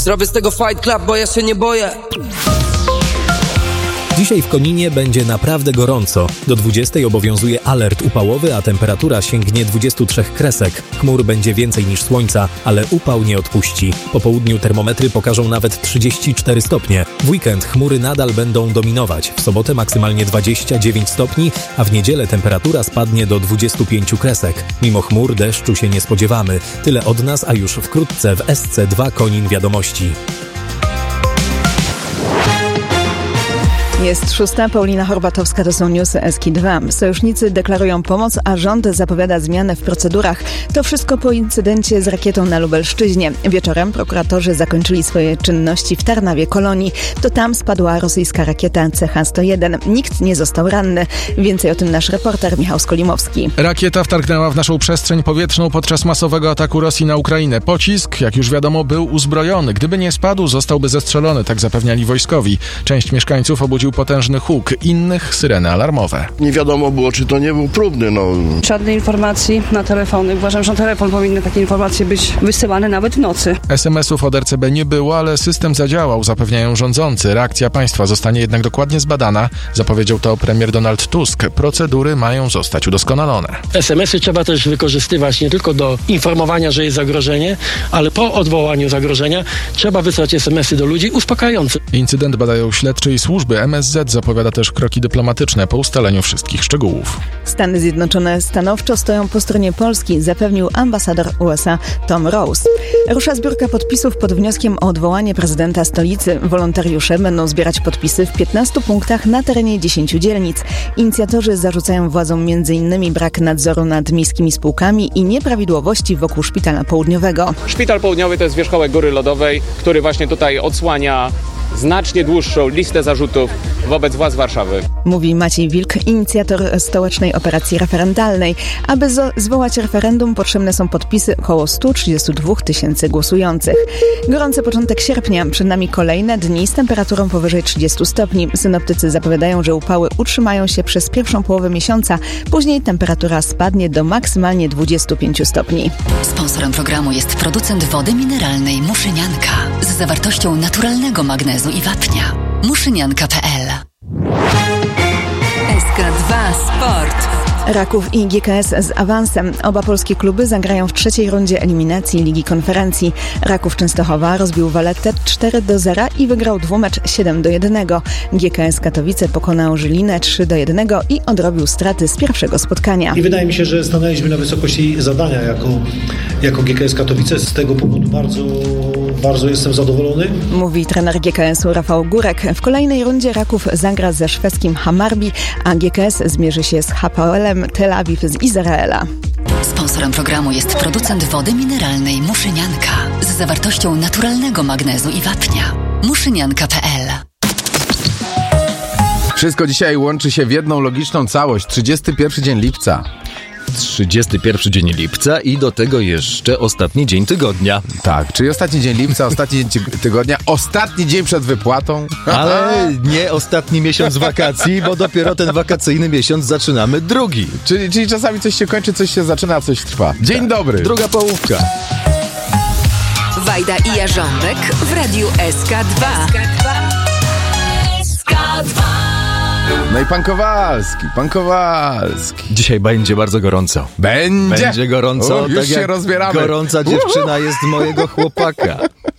Zrobię z tego Fight Club, bo ja się nie boję. Dzisiaj w Koninie będzie naprawdę gorąco. Do 20 obowiązuje alert upałowy, a temperatura sięgnie 23 kresek. Chmur będzie więcej niż słońca, ale upał nie odpuści. Po południu termometry pokażą nawet 34 stopnie. W weekend chmury nadal będą dominować. W sobotę maksymalnie 29 stopni, a w niedzielę temperatura spadnie do 25 kresek. Mimo chmur deszczu się nie spodziewamy. Tyle od nas, a już wkrótce w SC2 Konin Wiadomości. Jest 6. Paulina Horbatowska, to są newsy SK2. Sojusznicy deklarują pomoc, a rząd zapowiada zmiany w procedurach. To wszystko po incydencie z rakietą na Lubelszczyźnie. Wieczorem prokuratorzy zakończyli swoje czynności w Tarnawie Kolonii. To tam spadła rosyjska rakieta CH-101. Nikt nie został ranny. Więcej o tym nasz reporter Michał Skolimowski. Rakieta wtargnęła w naszą przestrzeń powietrzną podczas masowego ataku Rosji na Ukrainę. Pocisk, jak już wiadomo, był uzbrojony. Gdyby nie spadł, zostałby zestrzelony, tak zapewniali wojskowi. Część mieszkańców obudził potężny huk, innych syreny alarmowe. Nie wiadomo było, czy to nie był próbny, Żadnej informacji na telefony. Uważam, że na telefon powinny takie informacje być wysyłane nawet w nocy. SMS-ów od RCB nie było, ale system zadziałał, zapewniają rządzący. Reakcja państwa zostanie jednak dokładnie zbadana, zapowiedział to premier Donald Tusk. Procedury mają zostać udoskonalone. SMS-y trzeba też wykorzystywać nie tylko do informowania, że jest zagrożenie, ale po odwołaniu zagrożenia trzeba wysłać SMS-y do ludzi uspokajające. Incydent badają śledczy i służby. MSZ zapowiada też kroki dyplomatyczne po ustaleniu wszystkich szczegółów. Stany Zjednoczone stanowczo stoją po stronie Polski, zapewnił ambasador USA Tom Rose. Rusza zbiórka podpisów pod wnioskiem o odwołanie prezydenta stolicy. Wolontariusze będą zbierać podpisy w 15 punktach na terenie 10 dzielnic. Inicjatorzy zarzucają władzom m.in. brak nadzoru nad miejskimi spółkami i nieprawidłowości wokół Szpitala Południowego. Szpital Południowy to jest wierzchołek Góry Lodowej, który właśnie tutaj odsłania znacznie dłuższą listę zarzutów wobec władz Warszawy. Mówi Maciej Wilk, inicjator stołecznej operacji referendalnej. Aby zwołać referendum, potrzebne są podpisy około 132 tysięcy głosujących. Gorący początek sierpnia, przed nami kolejne dni z temperaturą powyżej 30 stopni. Synoptycy zapowiadają, że upały utrzymają się przez pierwszą połowę miesiąca. Później temperatura spadnie do maksymalnie 25 stopni. Sponsorem programu jest producent wody mineralnej Muszynianka z zawartością naturalnego magnezu i wapnia. Muszynianka.pl. SK2 Sport. Raków i GKS z awansem. Oba polskie kluby zagrają w trzeciej rundzie eliminacji Ligi Konferencji. Raków Częstochowa rozbił Valettę 4-0 i wygrał dwumecz 7-1. GKS Katowice pokonał Żylinę 3-1 i odrobił straty z pierwszego spotkania. I wydaje mi się, że stanęliśmy na wysokości zadania jako GKS Katowice. Z tego powodu bardzo jestem zadowolony. Mówi trener GKS-u Rafał Górek. W kolejnej rundzie Raków zagra ze szwedzkim Hammarby, a GKS zmierzy się z Hapoelem Tel Awiw z Izraela. Sponsorem programu jest producent wody mineralnej Muszynianka z zawartością naturalnego magnezu i wapnia. Muszynianka.pl. Wszystko dzisiaj łączy się w jedną logiczną całość. 31 dzień lipca. 31 dzień lipca i do tego jeszcze ostatni dzień tygodnia. Tak, czyli ostatni dzień lipca, ostatni dzień tygodnia, ostatni dzień przed wypłatą. Ale nie ostatni miesiąc wakacji, bo dopiero ten wakacyjny miesiąc zaczynamy drugi. Czyli czasami coś się kończy, coś się zaczyna, a coś trwa. Dzień dobry. Druga połówka. Wajda i Jarząbek w radiu SK2. SK2. No i pan Kowalski. Dzisiaj będzie bardzo gorąco. Będzie gorąco, już tak się rozbieramy. Gorąca dziewczyna jest mojego chłopaka.